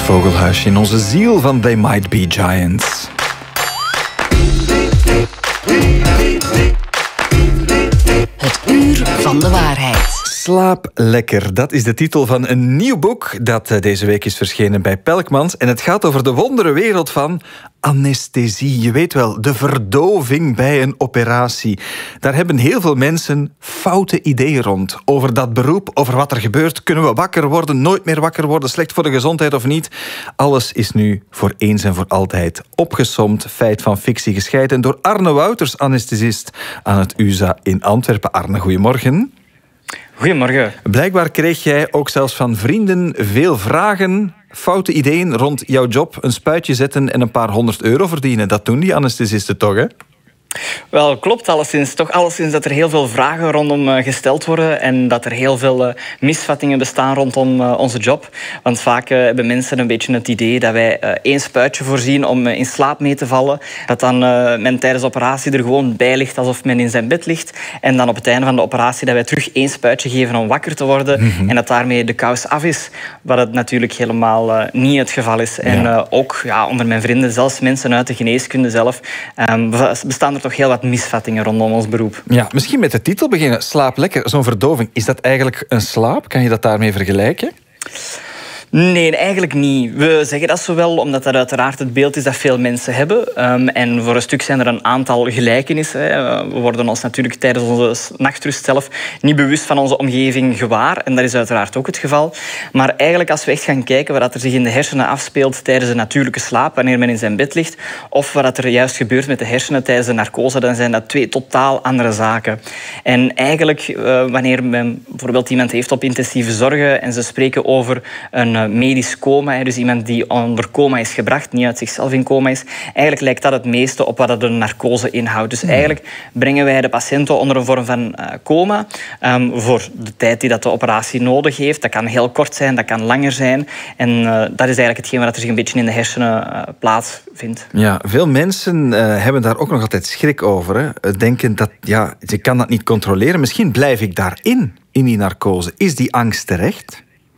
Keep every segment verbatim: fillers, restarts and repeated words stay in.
Vogelhuisje in onze ziel van They Might Be Giants. Het uur van de waarheid. Slaap lekker, dat is de titel van een nieuw boek dat deze week is verschenen bij Pelkmans. En het gaat over de wonderenwereld van anesthesie. Je weet wel, de verdoving bij een operatie. Daar hebben heel veel mensen foute ideeën rond. Over dat beroep, over wat er gebeurt. Kunnen we wakker worden, nooit meer wakker worden, slecht voor de gezondheid of niet? Alles is nu voor eens en voor altijd opgesomd. Feit van fictie gescheiden door Arne Wouters, anesthesist aan het U S A in Antwerpen. Arne, goedemorgen. Goedemorgen. Blijkbaar kreeg jij ook zelfs van vrienden veel vragen, foute ideeën rond jouw job. Een spuitje zetten en een paar honderd euro verdienen. Dat doen die anesthesisten toch, hè? Wel, klopt alleszins. Toch alleszins dat er heel veel vragen rondom uh, gesteld worden en dat er heel veel uh, misvattingen bestaan rondom uh, onze job. Want vaak uh, hebben mensen een beetje het idee dat wij uh, één spuitje voorzien om uh, in slaap mee te vallen. Dat dan uh, men tijdens de operatie er gewoon bij ligt alsof men in zijn bed ligt. En dan op het einde van de operatie dat wij terug één spuitje geven om wakker te worden. Mm-hmm. En dat daarmee de kous af is. Wat het natuurlijk helemaal uh, niet het geval is. Ja. En uh, ook ja, onder mijn vrienden, zelfs mensen uit de geneeskunde zelf, um, bestaan er toch heel wat misvattingen rondom ons beroep. Ja, misschien met de titel beginnen. Slaap lekker, zo'n verdoving. Is dat eigenlijk een slaap? Kan je dat daarmee vergelijken? Nee, eigenlijk niet. We zeggen dat zo wel, omdat dat uiteraard het beeld is dat veel mensen hebben. Um, en voor een stuk zijn er een aantal gelijkenissen. Hè. We worden ons natuurlijk tijdens onze nachtrust zelf niet bewust van onze omgeving gewaar. En dat is uiteraard ook het geval. Maar eigenlijk als we echt gaan kijken wat er zich in de hersenen afspeelt tijdens een natuurlijke slaap, wanneer men in zijn bed ligt, of wat er juist gebeurt met de hersenen tijdens de narcose, dan zijn dat twee totaal andere zaken. En eigenlijk, uh, wanneer men bijvoorbeeld iemand heeft op intensieve zorgen en ze spreken over een medisch coma, dus iemand die onder coma is gebracht, niet uit zichzelf in coma is. Eigenlijk lijkt dat het meeste op wat de narcose inhoudt. Dus eigenlijk brengen wij de patiënten onder een vorm van uh, coma um, voor de tijd die dat de operatie nodig heeft. Dat kan heel kort zijn, dat kan langer zijn. En uh, dat is eigenlijk hetgeen wat er zich een beetje in de hersenen uh, plaatsvindt. Ja, veel mensen uh, hebben daar ook nog altijd schrik over. Hè? Denken dat, ja, je kan dat niet controleren. Misschien blijf ik daarin, in die narcose. Is die angst terecht?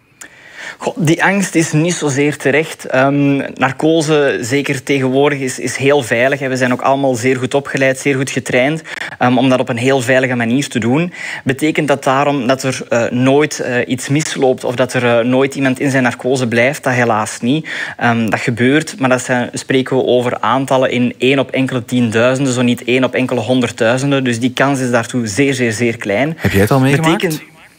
Goh, die angst is niet zozeer terecht. Um, narcose, zeker tegenwoordig, is, is heel veilig. We zijn ook allemaal zeer goed opgeleid, zeer goed getraind um, om dat op een heel veilige manier te doen. Betekent dat daarom dat er uh, nooit uh, iets misloopt of dat er uh, nooit iemand in zijn narcose blijft? Dat helaas niet. Um, dat gebeurt, maar dat zijn, spreken we over aantallen in één op enkele tienduizenden, zo niet één op enkele honderdduizenden. Dus die kans is daartoe zeer, zeer, zeer klein. Heb jij het al meegemaakt? Betekent...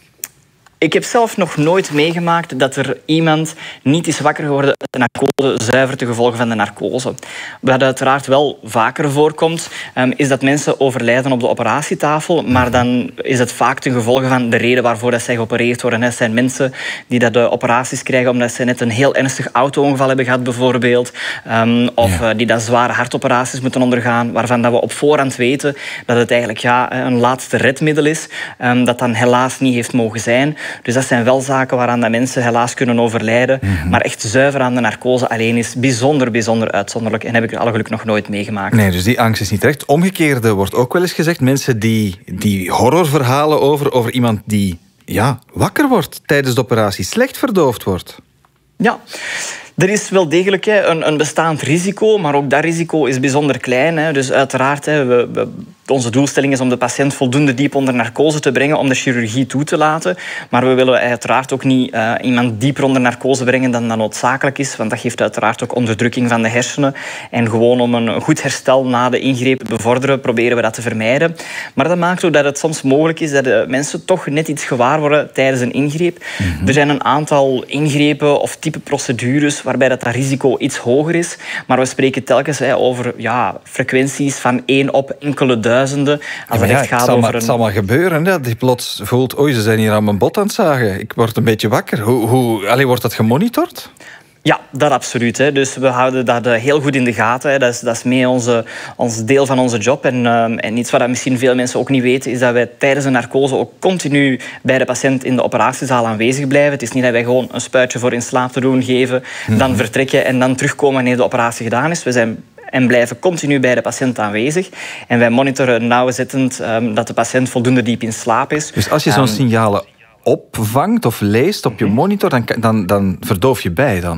Ik heb zelf nog nooit meegemaakt dat er iemand niet is wakker geworden uit de narcose, zuiver te gevolgen van de narcose. Wat uiteraard wel vaker voorkomt, um, is dat mensen overlijden op de operatietafel, maar dan is het vaak ten gevolge van de reden waarvoor dat zij geopereerd worden. Het zijn mensen die dat de operaties krijgen omdat ze net een heel ernstig auto-ongeval hebben gehad, bijvoorbeeld. Um, of ja. uh, die dat zware hartoperaties moeten ondergaan, waarvan dat we op voorhand weten dat het eigenlijk ja, een laatste redmiddel is, um, dat dan helaas niet heeft mogen zijn. Dus dat zijn wel zaken waaraan dat mensen helaas kunnen overlijden. Mm-hmm. Maar echt zuiver aan de narcose alleen is bijzonder, bijzonder uitzonderlijk. En heb ik er alle geluk nog nooit meegemaakt. Nee, dus die angst is niet terecht. Omgekeerde wordt ook wel eens gezegd. Mensen die, die horrorverhalen over, over iemand die ja, wakker wordt tijdens de operatie, slecht verdoofd wordt. Ja. Er is wel degelijk hè, een, een bestaand risico, maar ook dat risico is bijzonder klein. Hè. Dus uiteraard, hè, we, we, onze doelstelling is om de patiënt voldoende diep onder narcose te brengen om de chirurgie toe te laten. Maar we willen uiteraard ook niet uh, iemand dieper onder narcose brengen dan dat noodzakelijk is, want dat geeft uiteraard ook onderdrukking van de hersenen. En gewoon om een goed herstel na de ingreep te bevorderen, proberen we dat te vermijden. Maar dat maakt ook dat het soms mogelijk is dat de mensen toch net iets gewaar worden tijdens een ingreep. Mm-hmm. Er zijn een aantal ingrepen of type procedures waarbij dat, dat risico iets hoger is. Maar we spreken telkens hè, over ja, frequenties van één op enkele duizenden. Als ja, het, ja, echt gaat het, zal over maar, een... het zal maar gebeuren hè, dat je plots voelt, oei, ze zijn hier aan mijn bot aan het zagen. Ik word een beetje wakker. Hoe, hoe, allee, wordt dat gemonitord? Ja, dat absoluut. Hè. Dus we houden dat heel goed in de gaten. Hè. Dat is, dat is mee onze, ons deel van onze job. En, uh, en iets wat misschien veel mensen ook niet weten, is dat wij tijdens een narcose ook continu bij de patiënt in de operatiezaal aanwezig blijven. Het is niet dat wij gewoon een spuitje voor in slaap te doen geven, mm-hmm. dan vertrekken en dan terugkomen wanneer de operatie gedaan is. We zijn en blijven continu bij de patiënt aanwezig. En wij monitoren nauwzettend um, dat de patiënt voldoende diep in slaap is. Dus als je zo'n um, signalen opvangt of leest op je monitor, dan, dan, dan verdoof je bij dan?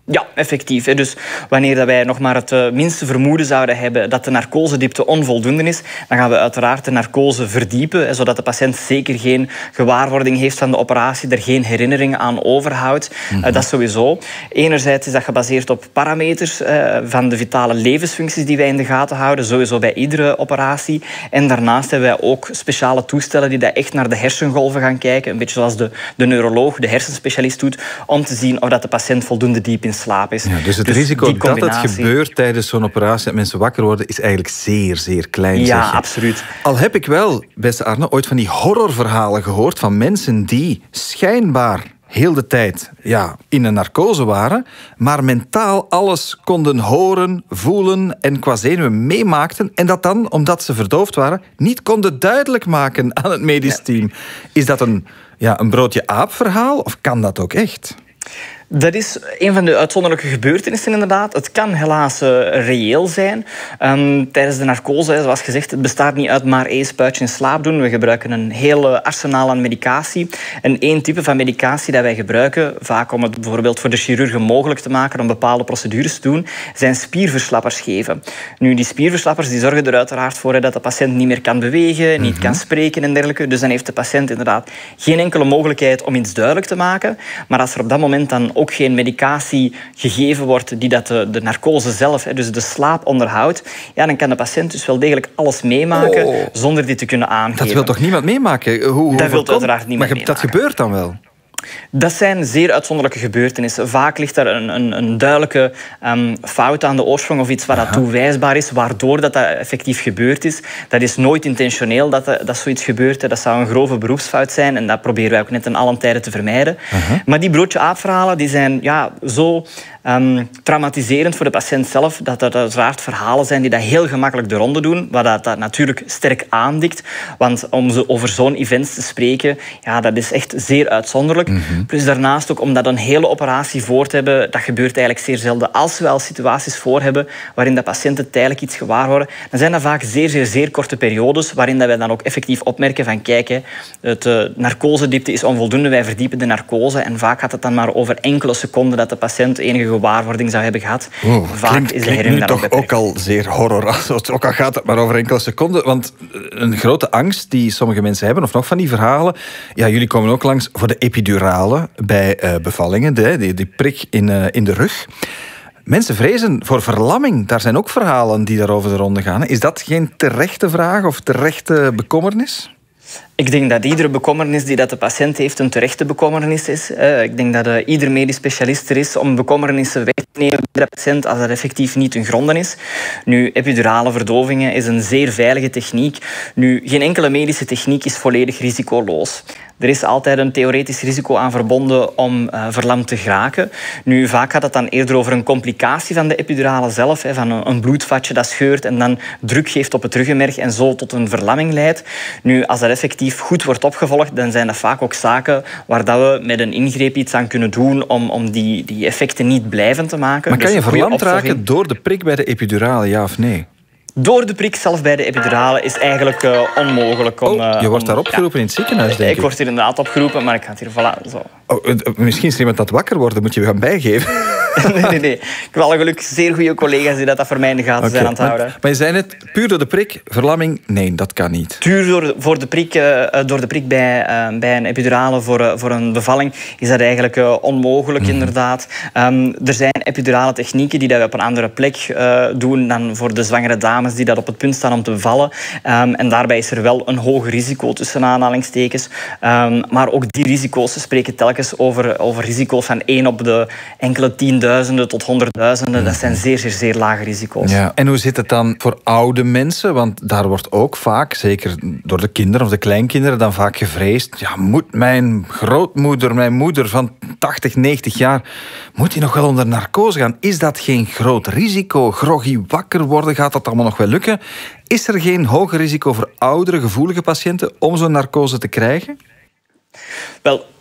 Ja, effectief. Dus wanneer dat wij nog maar het minste vermoeden zouden hebben dat de narcosediepte onvoldoende is, dan gaan we uiteraard de narcose verdiepen, zodat de patiënt zeker geen gewaarwording heeft van de operatie, er geen herinneringen aan overhoudt. Mm-hmm. Dat sowieso. Enerzijds is dat gebaseerd op parameters van de vitale levensfuncties die wij in de gaten houden, sowieso bij iedere operatie. En daarnaast hebben wij ook speciale toestellen die dat echt naar de hersengolven gaan kijken, een beetje zoals de, de neuroloog, de hersenspecialist doet, om te zien of dat de patiënt voldoende diep in slaap is. Ja, dus het dus risico dat het gebeurt tijdens zo'n operatie, dat mensen wakker worden, is eigenlijk zeer, zeer klein. Ja, zeg je. Absoluut. Al heb ik wel, beste Arne, ooit van die horrorverhalen gehoord van mensen die schijnbaar heel de tijd ja, in een narcose waren, maar mentaal alles konden horen, voelen en qua zenuwen meemaakten en dat dan, omdat ze verdoofd waren, niet konden duidelijk maken aan het medisch team. Is dat een, ja, een broodje aap verhaal of kan dat ook echt? Dat is een van de uitzonderlijke gebeurtenissen inderdaad. Het kan helaas uh, reëel zijn. Um, tijdens de narcose, zoals gezegd, het bestaat niet uit maar één spuitje in slaap doen. We gebruiken een heel arsenaal aan medicatie. En één type van medicatie dat wij gebruiken, vaak om het bijvoorbeeld voor de chirurgen mogelijk te maken om bepaalde procedures te doen, zijn spierverslappers geven. Nu, die spierverslappers die zorgen er uiteraard voor hè, dat de patiënt niet meer kan bewegen, niet mm-hmm. kan spreken en dergelijke. Dus dan heeft de patiënt inderdaad geen enkele mogelijkheid om iets duidelijk te maken. Maar als er op dat moment dan ook geen medicatie gegeven wordt die dat de, de narcose zelf, dus de slaap onderhoudt, ja, dan kan de patiënt dus wel degelijk alles meemaken oh. zonder dit te kunnen aangeven. Dat wil toch niemand meemaken? Hoe, hoe dat wil uiteraard niemand Maar dat gebeurt dan wel? Dat zijn zeer uitzonderlijke gebeurtenissen. Vaak ligt er een, een, een duidelijke um, fout aan de oorsprong of iets waar dat toewijsbaar is, waardoor dat, dat effectief gebeurd is. Dat is nooit intentioneel dat, dat zoiets gebeurt. Dat zou een grove beroepsfout zijn en dat proberen wij ook net in alle tijden te vermijden. Uh-huh. Maar die broodje aapverhalen die zijn ja, zo um, traumatiserend voor de patiënt zelf dat dat uiteraard verhalen zijn die dat heel gemakkelijk de ronde doen, wat dat, dat natuurlijk sterk aandikt. Want om zo over zo'n events te spreken, ja, dat is echt zeer uitzonderlijk. Mm-hmm. Plus daarnaast ook omdat een hele operatie voor te hebben, dat gebeurt eigenlijk zeer zelden. Als we wel situaties voor hebben waarin de patiënten tijdelijk iets gewaar worden, dan zijn dat vaak zeer, zeer, zeer korte periodes waarin dat wij dan ook effectief opmerken van kijk, hè, de narcosediepte is onvoldoende, wij verdiepen de narcose en vaak gaat het dan maar over enkele seconden dat de patiënt enige gewaarwording zou hebben gehad. Oeh, vaak klinkt, is de klinkt nu toch ook al zeer horror. Ook al gaat het maar over enkele seconden. Want een grote angst die sommige mensen hebben, of nog van die verhalen, ja, jullie komen ook langs voor de epidurale bij uh, bevallingen, de, die, die prik in, uh, in de rug. Mensen vrezen voor verlamming. Daar zijn ook verhalen die daarover de ronde gaan. Is dat geen terechte vraag of terechte bekommernis? Ik denk dat iedere bekommernis die dat de patiënt heeft een terechte bekommernis is. Ik denk dat ieder medisch specialist er is om bekommernissen weg te nemen bij de patiënt als dat effectief niet hun gronden is. Nu, epidurale verdovingen is een zeer veilige techniek. Nu, geen enkele medische techniek is volledig risicoloos. Er is altijd een theoretisch risico aan verbonden om uh, verlamd te geraken. Nu, vaak gaat het dan eerder over een complicatie van de epidurale zelf, hè, van een, een bloedvatje dat scheurt en dan druk geeft op het ruggenmerg en zo tot een verlamming leidt. Nu, als dat effectief goed wordt opgevolgd, dan zijn dat vaak ook zaken waar dat we met een ingreep iets aan kunnen doen om, om die, die effecten niet blijvend te maken. Maar kan dus je verlamd raken door de prik bij de epidurale, ja of nee? Door de prik zelf bij de epidurale is eigenlijk uh, onmogelijk. Om, oh, je wordt om, daar opgeroepen ja. in het ziekenhuis, denk ik. Ik word hier inderdaad opgeroepen, maar ik ga het hier voilà, zo. Oh, misschien is er iemand dat wakker wordt, moet je gaan bijgeven. nee, nee, nee. Ik heb wel gelukkig zeer goede collega's die dat, dat voor mij in de gaten okay. zijn aan het houden. Maar, maar je zei net, puur door de prik, verlamming, nee, dat kan niet. Puur door, voor de prik, uh, door de prik bij, uh, bij een epidurale voor, uh, voor een bevalling is dat eigenlijk uh, onmogelijk, mm. inderdaad. Um, er zijn epidurale technieken die dat we op een andere plek uh, doen dan voor de zwangere dames die dat op het punt staan om te bevallen. Um, en daarbij is er wel een hoog risico tussen aanhalingstekens. Um, maar ook die risico's spreken telkens over, over risico's van één op de enkele tienduizenden tot honderdduizenden. Dat zijn zeer, zeer, zeer lage risico's. Ja. En hoe zit het dan voor oude mensen? Want daar wordt ook vaak, zeker door de kinderen of de kleinkinderen, dan vaak gevreesd. Ja, moet mijn grootmoeder, mijn moeder van tachtig, negentig jaar, moet die nog wel onder narcose gaan? Is dat geen groot risico? Groggy wakker worden, gaat dat allemaal nog wel lukken? Is er geen hoger risico voor oudere, gevoelige patiënten om zo'n narcose te krijgen? Wel,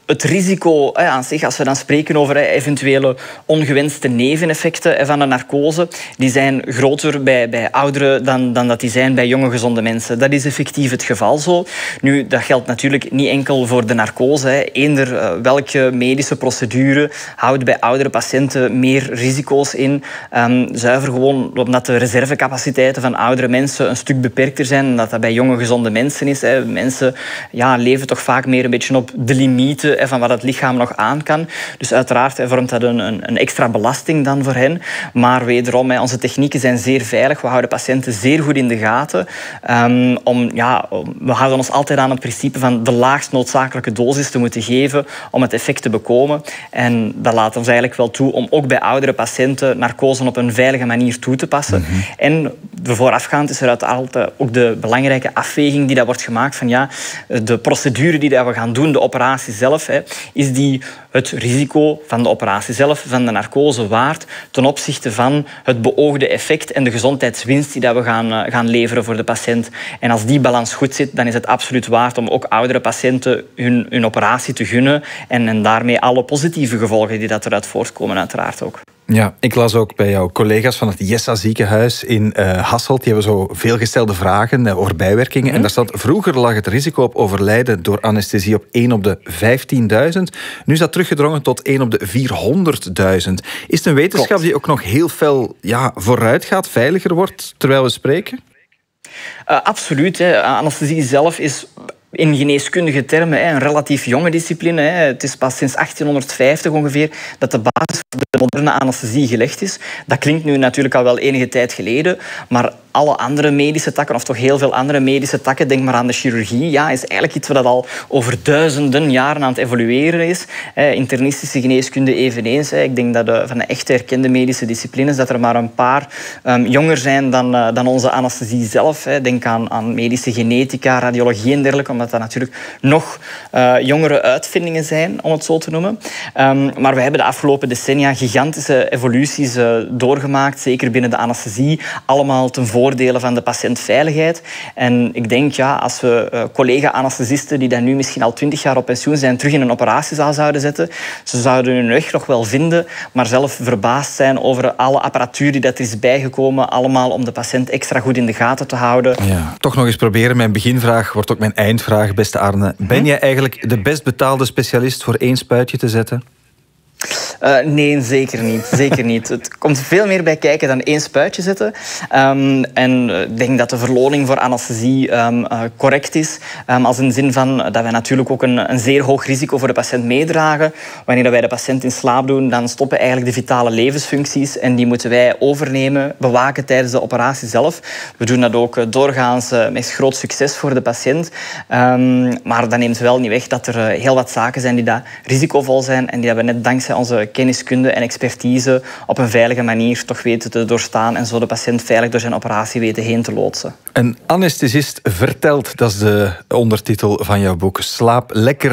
het risico aan zich, als we dan spreken over eventuele ongewenste neveneffecten van de narcose, die zijn groter bij, bij ouderen dan, dan dat die zijn bij jonge gezonde mensen. Dat is effectief het geval zo. Nu, dat geldt natuurlijk niet enkel voor de narcose. Eender welke medische procedure houdt bij oudere patiënten meer risico's in. Um, zuiver gewoon omdat de reservecapaciteiten van oudere mensen een stuk beperkter zijn dan dat dat bij jonge gezonde mensen is. Hè. Mensen ja, leven toch vaak meer een beetje op de limieten van wat het lichaam nog aan kan. Dus uiteraard vormt dat een, een extra belasting dan voor hen. Maar wederom, onze technieken zijn zeer veilig. We houden patiënten zeer goed in de gaten. Um, om, ja, we houden ons altijd aan het principe van de laagst noodzakelijke dosis te moeten geven om het effect te bekomen. En dat laat ons eigenlijk wel toe om ook bij oudere patiënten narcose op een veilige manier toe te passen. Mm-hmm. En voorafgaand is er uiteraard ook de belangrijke afweging die dat wordt gemaakt van ja, de procedure die dat we gaan doen, de operatie zelf, Hè, is die het risico van de operatie zelf, van de narcose waard, ten opzichte van het beoogde effect en de gezondheidswinst die dat we gaan, uh, gaan leveren voor de patiënt. En als die balans goed zit, dan is het absoluut waard om ook oudere patiënten hun, hun operatie te gunnen en, en daarmee alle positieve gevolgen die dat eruit voortkomen uiteraard ook. Ja, ik las ook bij jouw collega's van het Jessa ziekenhuis in uh, Hasselt. Die hebben zo veelgestelde vragen uh, over bijwerkingen. Mm. En daar staat, vroeger lag het risico op overlijden door anesthesie op één op de vijftienduizend. Nu is dat teruggedrongen tot één op de vierhonderdduizend. Is het een wetenschap Klopt. die ook nog heel fel ja, vooruit gaat, veiliger wordt, terwijl we spreken? Uh, absoluut. Hè. Anesthesie zelf is in geneeskundige termen een relatief jonge discipline. Het is pas sinds achttienhonderdvijftig ongeveer dat de basis voor de moderne anesthesie gelegd is. Dat klinkt nu natuurlijk al wel enige tijd geleden, maar alle andere medische takken, of toch heel veel andere medische takken, denk maar aan de chirurgie, ja, is eigenlijk iets wat al over duizenden jaren aan het evolueren is. Internistische geneeskunde eveneens. Ik denk dat de, van de echt erkende medische disciplines dat er maar een paar um, jonger zijn dan, uh, dan onze anesthesie zelf. Denk aan, aan medische genetica, radiologie en dergelijke, omdat dat natuurlijk nog uh, jongere uitvindingen zijn, om het zo te noemen. Um, maar we hebben de afgelopen decennia gigantische evoluties uh, doorgemaakt, zeker binnen de anesthesie, allemaal ten voordele van de patiëntveiligheid. En ik denk, ja, als we uh, collega-anesthesisten die dan nu misschien al twintig jaar op pensioen zijn, terug in een operatiezaal zouden zetten, ze zouden hun weg nog wel vinden, maar zelf verbaasd zijn over alle apparatuur die dat er is bijgekomen, allemaal om de patiënt extra goed in de gaten te houden. Ja, toch nog eens proberen. Mijn beginvraag wordt ook mijn eindvraag, beste Arne. Ben hm? jij eigenlijk de best betaalde specialist voor één spuitje te zetten? Uh, nee, zeker niet. Zeker niet. Het komt veel meer bij kijken dan één spuitje zetten. Um, en ik denk dat de verloning voor anesthesie um, uh, correct is. Um, als in de zin van dat wij natuurlijk ook een, een zeer hoog risico voor de patiënt meedragen. Wanneer wij de patiënt in slaap doen, dan stoppen eigenlijk de vitale levensfuncties. En die moeten wij overnemen, bewaken tijdens de operatie zelf. We doen dat ook doorgaans uh, met groot succes voor de patiënt. Um, maar dat neemt wel niet weg dat er uh, heel wat zaken zijn die dat risicovol zijn en die hebben net dankzij onze kenniskunde en expertise op een veilige manier toch weten te doorstaan en zo de patiënt veilig door zijn operatie weten heen te loodsen. Een anesthesist vertelt, dat is de ondertitel van jouw boek. Slaap lekker